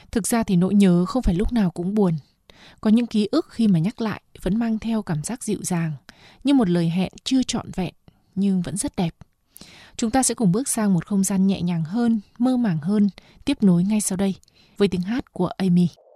Thực ra thì nỗi nhớ không phải lúc nào cũng buồn. Có những ký ức khi mà nhắc lại vẫn mang theo cảm giác dịu dàng, như một lời hẹn chưa trọn vẹn nhưng vẫn rất đẹp. Chúng ta sẽ cùng bước sang một không gian nhẹ nhàng hơn, mơ màng hơn, tiếp nối ngay sau đây với tiếng hát của Amy.